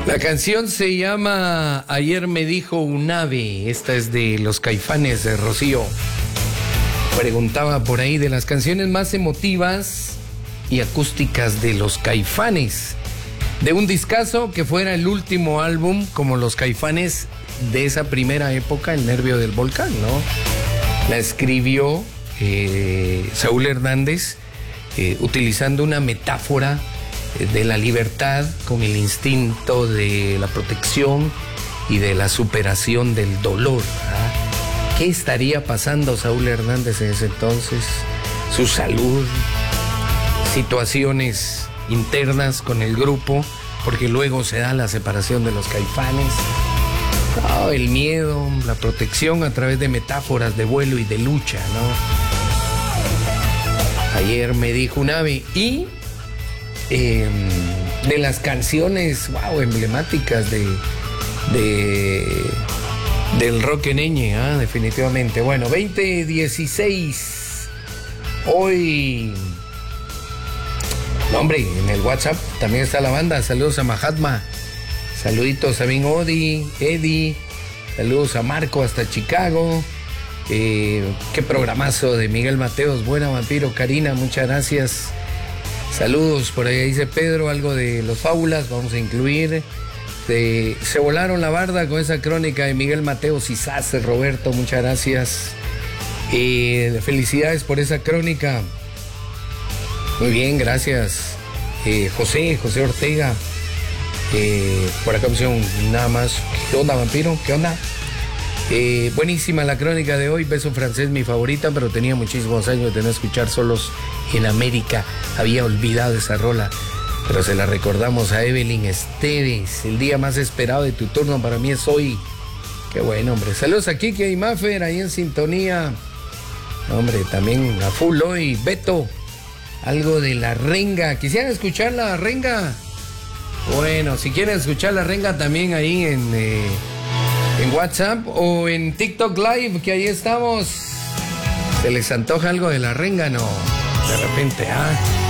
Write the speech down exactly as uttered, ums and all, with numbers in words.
La canción se llama Ayer me dijo un ave. Esta es de Los Caifanes, de Rocío. Preguntaba por ahí de las canciones más emotivas y acústicas de Los Caifanes. De un discazo que fuera el último álbum como Los Caifanes de esa primera época, El Nervio del Volcán, ¿no? La escribió eh, Saúl Hernández eh, utilizando una metáfora de la libertad con el instinto de la protección y de la superación del dolor. ¿Ah? ¿Qué estaría pasando Saúl Hernández en ese entonces? Su salud, situaciones internas con el grupo, porque luego se da la separación de los Caifanes. Oh, el miedo, la protección a través de metáforas de vuelo y de lucha, ¿no? Ayer me dijo un ave. Y Eh, de las canciones, wow, emblemáticas de, de del rock en Eñe, ¿eh? Definitivamente. Bueno, veinte dieciséis. Hoy, no, hombre, en el WhatsApp también está la banda. Saludos a Mahatma, saluditos a Bin Odi, Eddie, saludos a Marco hasta Chicago. Eh, qué programazo de Miguel Mateos. Buena, Vampiro. Karina, muchas gracias. Saludos, por ahí dice Pedro, algo de Los Fábulas, vamos a incluir. De, se volaron la barda con esa crónica de Miguel Mateos y Sace, Roberto, muchas gracias. Eh, felicidades por esa crónica. Muy bien, gracias. Eh, José, José Ortega. Eh, por acá pusieron nada más. ¿Qué onda, Vampiro? ¿Qué onda? Eh, buenísima la crónica de hoy. Beso francés, mi favorita, pero tenía muchísimos años de no escuchar Solos en América. Había olvidado esa rola, pero se la recordamos a Evelyn Esteves. El día más esperado de tu turno para mí es hoy. Qué bueno, hombre. Saludos a Kike y Maffer ahí en sintonía. Hombre, también a full hoy. Beto, algo de La Renga. ¿Quisieran escuchar La Renga? Bueno, si quieren escuchar La Renga también ahí en... Eh, en WhatsApp o en TikTok Live, que ahí estamos. ¿Se les antoja algo de La Renga? No, de repente, ah.